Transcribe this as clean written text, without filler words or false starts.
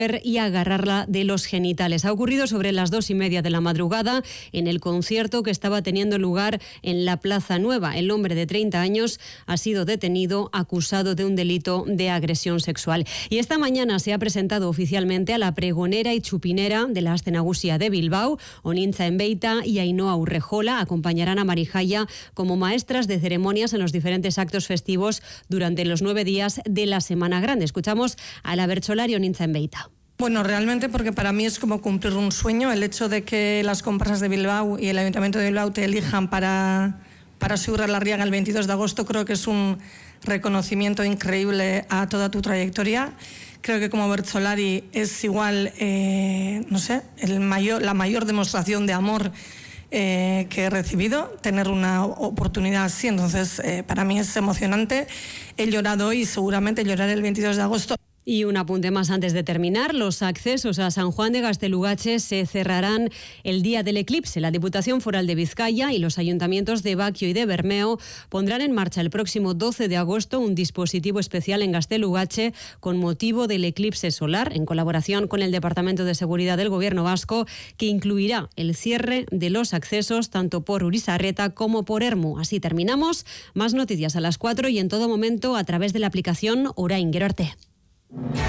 y agarrarla de los genitales. Ha ocurrido sobre las 2:30 de la madrugada en el concierto que estaba teniendo lugar en la Plaza Nueva. El hombre de 30 años ha sido detenido acusado de un delito de agresión sexual. Y esta mañana se ha presentado oficialmente a la pregonera y chupinera de la Aste Nagusia de Bilbao. Onintza Enbeita y Ainhoa Urrejola acompañarán a Marijaya como maestras de ceremonias en los diferentes actos festivos durante los 9 días de la Semana Grande. Escuchamos a la bertsolari Onintza Enbeita. Bueno, realmente porque para mí es como cumplir un sueño el hecho de que las comparsas de Bilbao y el Ayuntamiento de Bilbao te elijan para subir a la Riaga el 22 de agosto. Creo que es un reconocimiento increíble a toda tu trayectoria. Creo que como bertsolari es igual, no sé, la mayor demostración de amor que he recibido, tener una oportunidad así. Entonces, para mí es emocionante. He llorado hoy y seguramente lloraré el 22 de agosto. Y un apunte más antes de terminar. Los accesos a San Juan de Gaztelugatxe se cerrarán el día del eclipse. La Diputación Foral de Vizcaya y los ayuntamientos de Baquio y de Bermeo pondrán en marcha el próximo 12 de agosto un dispositivo especial en Gaztelugatxe con motivo del eclipse solar, en colaboración con el Departamento de Seguridad del Gobierno vasco, que incluirá el cierre de los accesos tanto por Urizarreta como por Ermu. Así terminamos. Más noticias a las 4 y en todo momento a través de la aplicación Orain. Gero arte.